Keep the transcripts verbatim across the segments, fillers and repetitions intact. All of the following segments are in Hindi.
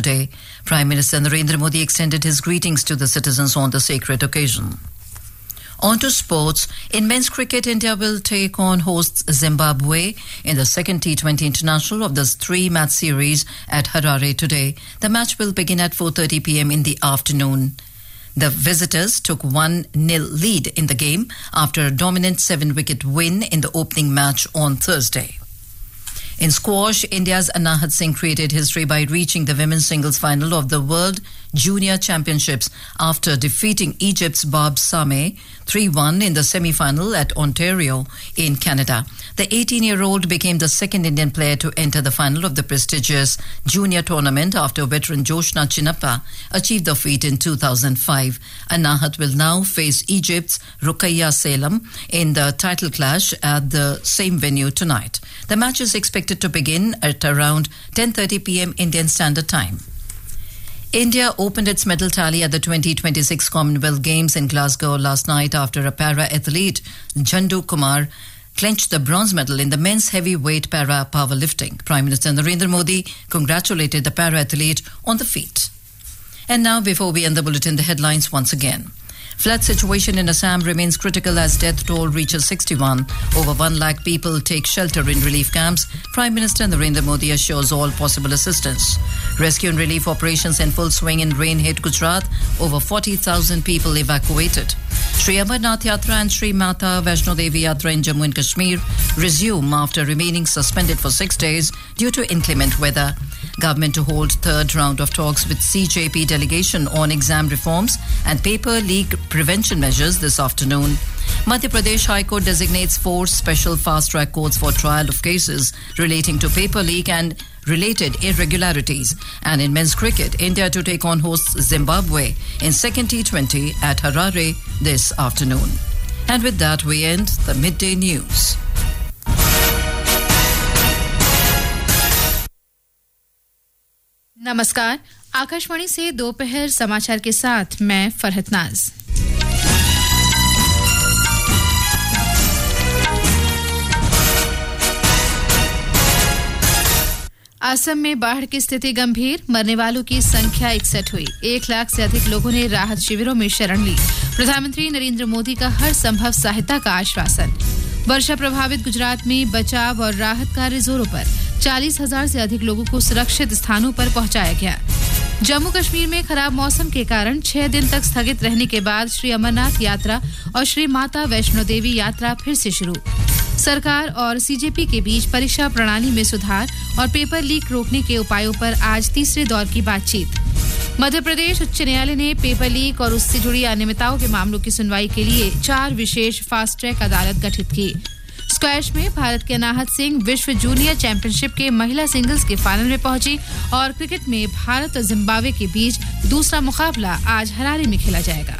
today. Prime Minister Narendra Modi extended his greetings to the citizens on the sacred occasion. On to sports. In men's cricket, India will take on hosts Zimbabwe in the second T twenty International of this three-match series at Harare today. The match will begin at four thirty p.m. in the afternoon. The visitors took one nil lead in the game after a dominant seven-wicket win in the opening match on Thursday. In squash, India's Anahat Singh created history by reaching the women's singles final of the World Junior Championships after defeating Egypt's Barb Sameh three one in the semi-final at Ontario in Canada. The eighteen-year-old became the second Indian player to enter the final of the prestigious junior tournament after veteran Joshna Chinnappa achieved the feat in two thousand five. Anahat will now face Egypt's Ruqayya Salem in the title clash at the same venue tonight. The match is expected to begin at around ten thirty p.m. Indian Standard Time. India opened its medal tally at the twenty twenty-six Commonwealth Games in Glasgow last night after a para-athlete, Jandu Kumar, clinched the bronze medal in the men's heavyweight para-powerlifting. Prime Minister Narendra Modi congratulated the para-athlete on the feat. And now, before we end the bulletin, the headlines once again. Flood situation in Assam remains critical as death toll reaches sixty-one. Over one lakh people take shelter in relief camps. Prime Minister Narendra Modi assures all possible assistance. Rescue and relief operations in full swing in rain-hit Gujarat. Over forty thousand people evacuated. Sri Amarnath Yatra and Sri Mata Vaishno Devi Yatra in Jammu and Kashmir resume after remaining suspended for six days due to inclement weather. Government to hold third round of talks with C J P delegation on exam reforms and paper leak prevention measures this afternoon. Madhya Pradesh High Court designates four special fast-track courts for trial of cases relating to paper leak and related irregularities. And in men's cricket, India to take on hosts Zimbabwe in second T twenty at Harare this afternoon. And with that, we end the midday news. नमस्कार, आकाशवाणी से दोपहर समाचार के साथ मैं फरहत नाज। असम में बाढ़ की स्थिति गंभीर, मरने वालों की संख्या इकसठ हुई। एक लाख से अधिक लोगों ने राहत शिविरों में शरण ली। प्रधानमंत्री नरेंद्र मोदी का हर संभव सहायता का आश्वासन। वर्षा प्रभावित गुजरात में बचाव और राहत कार्य जोरों पर। चालीस हजार से अधिक लोगों को सुरक्षित स्थानों पर पहुंचाया गया। जम्मू कश्मीर में खराब मौसम के कारण छह दिन तक स्थगित रहने के बाद श्री अमरनाथ यात्रा और श्री माता वैष्णो देवी यात्रा फिर से शुरू। सरकार और सीजेपी के बीच परीक्षा प्रणाली में सुधार और पेपर लीक रोकने के उपायों पर आज तीसरे दौर की बातचीत। मध्य प्रदेश उच्च न्यायालय ने पेपर लीक और उससे जुड़ी अनियमितताओं के मामलों की सुनवाई के लिए चार विशेष फास्ट ट्रैक अदालत गठित की। स्क्वैश में भारत के अनाहत सिंह विश्व जूनियर चैंपियनशिप के महिला सिंगल्स के फाइनल में पहुंची और क्रिकेट में भारत और जिम्बाब्वे के बीच दूसरा मुकाबला आज हरारे में खेला जाएगा।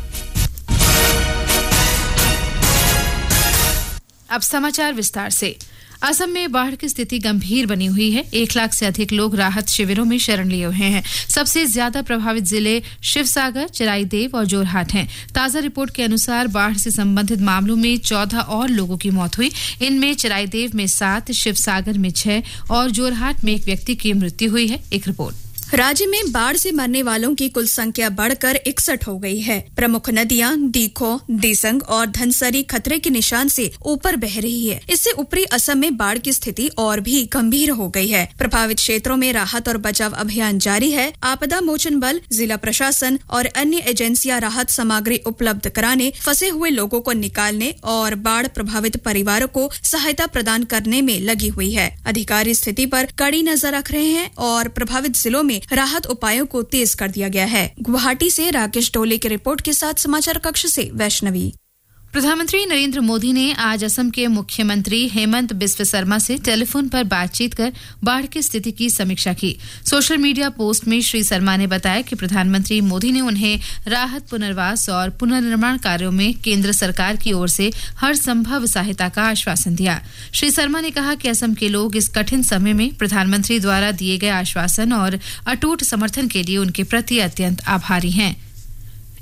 अब समाचार विस्तार से। असम में बाढ़ की स्थिति गंभीर बनी हुई है। एक लाख से अधिक लोग राहत शिविरों में शरण लिए हुए हैं। सबसे ज्यादा प्रभावित जिले शिवसागर, चिराईदेव और जोरहाट हैं। ताजा रिपोर्ट के अनुसार बाढ़ से संबंधित मामलों में चौदह और लोगों की मौत हुई। इनमें चिराईदेव में सात, शिवसागर में छह और जोरहाट में एक व्यक्ति की मृत्यु हुई है। एक रिपोर्ट। राज्य में बाढ़ से मरने वालों की कुल संख्या बढ़कर इकसठ हो गई है। प्रमुख नदियां दीखो, दिसंग और धनसरी खतरे के निशान से ऊपर बह रही है। इससे ऊपरी असम में बाढ़ की स्थिति और भी गंभीर हो गई है। प्रभावित क्षेत्रों में राहत और बचाव अभियान जारी है। आपदा मोचन बल, जिला प्रशासन और अन्य एजेंसियां राहत सामग्री उपलब्ध कराने, फंसे हुए लोगों को निकालने और बाढ़ प्रभावित परिवारों को सहायता प्रदान करने में लगी हुई है। अधिकारी स्थिति पर कड़ी नजर रख रहे हैं और प्रभावित जिलों में राहत उपायों को तेज कर दिया गया है। गुवाहाटी से राकेश डोले की रिपोर्ट के साथ समाचार कक्ष से वैष्णवी। प्रधानमंत्री नरेंद्र मोदी ने आज असम के मुख्यमंत्री हेमंत बिस्व शर्मा से टेलीफोन पर बातचीत कर बाढ़ की स्थिति की समीक्षा की। सोशल मीडिया पोस्ट में श्री शर्मा ने बताया कि प्रधानमंत्री मोदी ने उन्हें राहत, पुनर्वास और पुनर्निर्माण कार्यों में केंद्र सरकार की ओर से हर संभव सहायता का आश्वासन दिया। श्री शर्मा ने कहा कि असम के लोग इस कठिन समय में प्रधानमंत्री द्वारा दिए गए आश्वासन और अटूट समर्थन के लिए उनके प्रति अत्यंत आभारी हैं।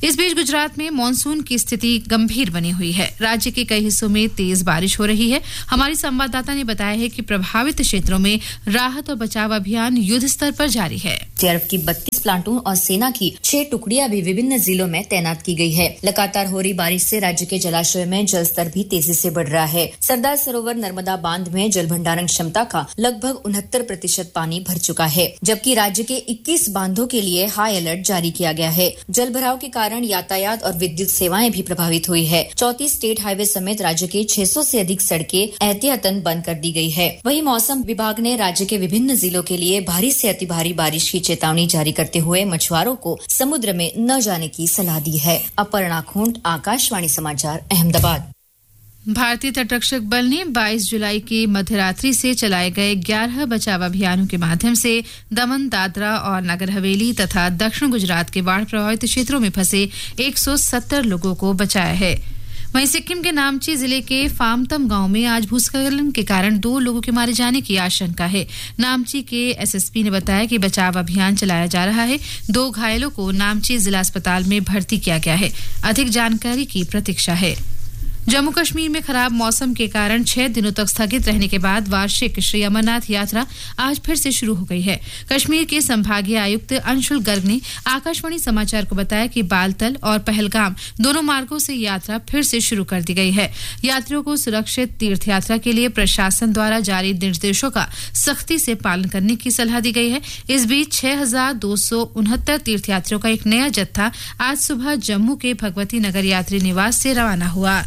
इस बीच गुजरात में मॉनसून की स्थिति गंभीर बनी हुई है। राज्य के कई हिस्सों में तेज बारिश हो रही है। हमारी संवाददाता ने बताया है कि प्रभावित क्षेत्रों में राहत और बचाव अभियान युद्ध स्तर पर जारी है। सीआरपीएफ की बत्तीस प्लाटून और सेना की छह टुकड़ियां भी विभिन्न जिलों में तैनात की गई है। लगातार हो रही बारिश से राज्य के जलाशय में जल स्तर भी तेजी से बढ़ रहा है। सरदार सरोवर नर्मदा बांध में जल भंडारण क्षमता का लगभग उनहत्तर प्रतिशत पानी भर चुका है, जबकि राज्य के इक्कीस बांधों के लिए हाई अलर्ट जारी किया गया है। जल भराव के कारण यातायात और विद्युत सेवाएं भी प्रभावित हुई है। चौंतीस स्टेट हाईवे समेत राज्य के छह सौ से अधिक सड़कें एहतियातन बंद कर दी गई है। वहीं मौसम विभाग ने राज्य के विभिन्न जिलों के लिए भारी से अति भारी बारिश की चेतावनी जारी करते हुए मछुआरों को समुद्र में न जाने की सलाह दी है। अपर्णा खूंट, आकाशवाणी समाचार, अहमदाबाद। भारतीय तटरक्षक बल ने बाईस जुलाई की मध्यरात्रि से चलाए गए ग्यारह बचाव अभियानों के माध्यम से दमन, दादरा और नगर हवेली तथा दक्षिण गुजरात के बाढ़ प्रभावित क्षेत्रों में फंसे एक सौ सत्तर लोगों को बचाया है। वहीं सिक्किम के नामची जिले के फामतम गांव में आज भूस्खलन के कारण दो लोगों के मारे जाने की आशंका है। नामची के एसएसपी ने बताया कि बचाव अभियान चलाया जा रहा है। दो घायलों को नामची जिला अस्पताल में भर्ती किया गया है। अधिक जानकारी की प्रतीक्षा है। जम्मू कश्मीर में खराब मौसम के कारण छह दिनों तक स्थगित रहने के बाद वार्षिक श्री अमरनाथ यात्रा आज फिर से शुरू हो गई है। कश्मीर के संभागीय आयुक्त अंशुल गर्ग ने आकाशवाणी समाचार को बताया कि बालतल और पहलगाम दोनों मार्गों से यात्रा फिर से शुरू कर दी गई है। यात्रियों को सुरक्षित तीर्थ यात्रा के लिए प्रशासन द्वारा जारी निर्देशों का सख्ती से पालन करने की सलाह दी गई है। इस बीच छह हजार दो सौ उनहत्तर तीर्थयात्रियों का एक नया जत्था आज सुबह जम्मू के भगवती नगर यात्री निवास से रवाना हुआ।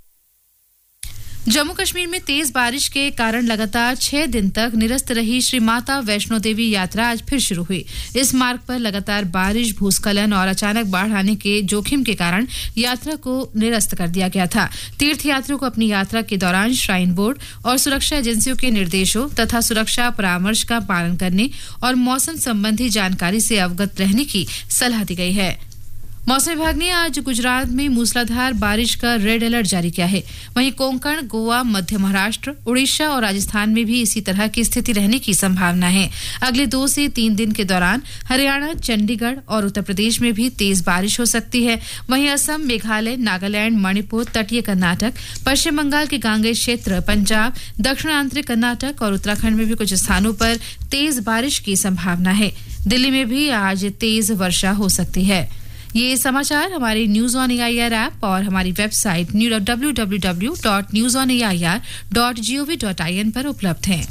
जम्मू कश्मीर में तेज बारिश के कारण लगातार छह दिन तक निरस्त रही श्री माता वैष्णो देवी यात्रा आज फिर शुरू हुई। इस मार्ग पर लगातार बारिश, भूस्खलन और अचानक बाढ़ आने के जोखिम के कारण यात्रा को निरस्त कर दिया गया था। तीर्थयात्रियों को अपनी यात्रा के दौरान श्राइन बोर्ड और सुरक्षा एजेंसियों के निर्देशों तथा सुरक्षा परामर्श का पालन करने और मौसम संबंधी जानकारी से अवगत रहने की सलाह दी गई है। मौसम विभाग ने आज गुजरात में मूसलाधार बारिश का रेड अलर्ट जारी किया है। वहीं कोंकण, गोवा, मध्य महाराष्ट्र, उड़ीसा और राजस्थान में भी इसी तरह की स्थिति रहने की संभावना है। अगले दो से तीन दिन के दौरान हरियाणा, चंडीगढ़ और उत्तर प्रदेश में भी तेज बारिश हो सकती है। वहीं असम, मेघालय, नागालैंड, मणिपुर, तटीय कर्नाटक, पश्चिम बंगाल के गांगेय क्षेत्र, पंजाब, दक्षिण आंतरिक कर्नाटक और उत्तराखंड में भी कुछ स्थानों पर तेज बारिश की संभावना है। दिल्ली में भी आज तेज वर्षा हो सकती है। ये समाचार हमारे न्यूज ऑन एआईआर ऐप और हमारी website W W W dot news on A I R dot G O V dot I N पर उपलब्ध हैं।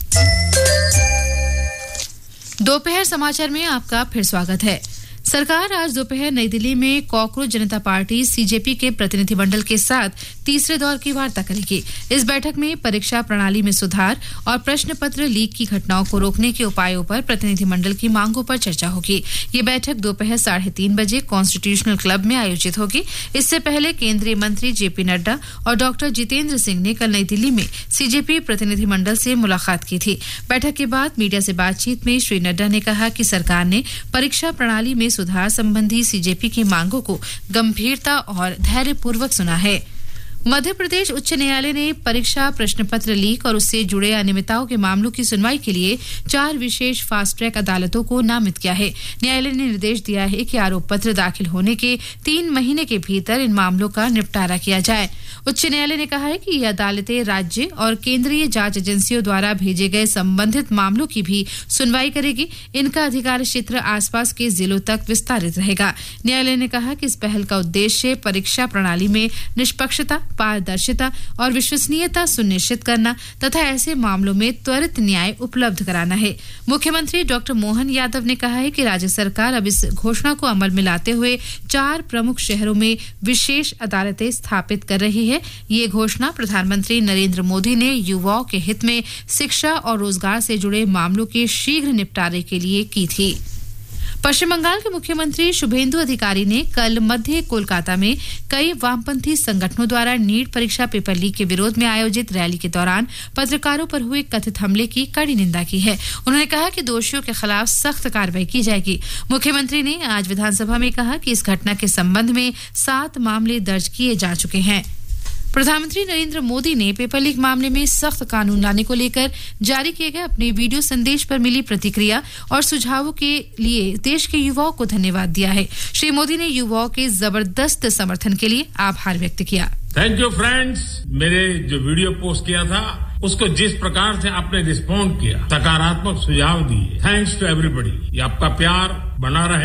दोपहर समाचार में आपका फिर स्वागत है। सरकार आज दोपहर नई दिल्ली में कॉकरोच जनता पार्टी सीजेपी के प्रतिनिधिमंडल के साथ तीसरे दौर की वार्ता करेगी। इस बैठक में परीक्षा प्रणाली में सुधार और प्रश्न पत्र लीक की घटनाओं को रोकने के उपायों पर प्रतिनिधिमंडल की मांगों पर चर्चा होगी। ये बैठक दोपहर साढ़े तीन बजे कॉन्स्टिट्यूशनल क्लब में आयोजित होगी। इससे पहले केंद्रीय मंत्री जेपी नड्डा और डॉक्टर जितेंद्र सिंह ने कल नई दिल्ली में सीजेपी प्रतिनिधिमंडल से मुलाकात की थी। बैठक के बाद मीडिया से बातचीत में श्री नड्डा ने कहा कि सरकार ने परीक्षा प्रणाली में सुधार संबंधी सीजेपी की मांगों को गंभीरता और धैर्यपूर्वक सुना है। मध्य प्रदेश उच्च न्यायालय ने परीक्षा प्रश्न पत्र लीक और उससे जुड़े अनियमितताओं के मामलों की सुनवाई के लिए चार विशेष फास्ट ट्रैक अदालतों को नामित किया है। न्यायालय ने निर्देश दिया है कि आरोप पत्र दाखिल होने के तीन महीने के भीतर इन मामलों का निपटारा किया जाए। उच्च न्यायालय ने कहा है कि ये अदालतें राज्य और केंद्रीय जांच एजेंसियों द्वारा भेजे गए संबंधित मामलों की भी सुनवाई करेगी। इनका अधिकार क्षेत्र आसपास के जिलों तक विस्तारित रहेगा। न्यायालय ने कहा कि इस पहल का उद्देश्य परीक्षा प्रणाली में निष्पक्षता, पारदर्शिता और विश्वसनीयता सुनिश्चित करना तथा ऐसे मामलों में त्वरित न्याय उपलब्ध कराना है। मुख्यमंत्री डॉक्टर मोहन यादव ने कहा है कि राज्य सरकार अब इस घोषणा को अमल में लाते हुए चार प्रमुख शहरों में विशेष अदालतें स्थापित कर रही है। ये घोषणा प्रधानमंत्री नरेंद्र मोदी ने युवाओं के हित में शिक्षा और रोजगार से जुड़े मामलों के शीघ्र निपटारे के लिए की थी। पश्चिम बंगाल के मुख्यमंत्री शुभेंदु अधिकारी ने कल मध्य कोलकाता में कई वामपंथी संगठनों द्वारा नीट परीक्षा पेपर लीक के विरोध में आयोजित रैली के दौरान पत्रकारों पर हुए कथित हमले की कड़ी निंदा की है। उन्होंने कहा कि दोषियों के खिलाफ सख्त कार्रवाई की जाएगी। मुख्यमंत्री ने आज विधानसभा में कहा कि इस घटना के संबंध में सात मामले दर्ज किए जा चुके हैं। प्रधानमंत्री नरेंद्र मोदी ने पेपर लीक मामले में सख्त कानून लाने को लेकर जारी किए गए अपने वीडियो संदेश पर मिली प्रतिक्रिया और सुझावों के लिए देश के युवाओं को धन्यवाद दिया है। श्री मोदी ने युवाओं के जबरदस्त समर्थन के लिए आभार व्यक्त किया। थैंक यू फ्रेंड्स, मेरे जो वीडियो पोस्ट किया था उसको जिस प्रकार से आपने रिस्पॉन्ड किया, सकारात्मक सुझाव दिए, थैंक्स टू एवरीबॉडी। ये आपका प्यार बना रहे।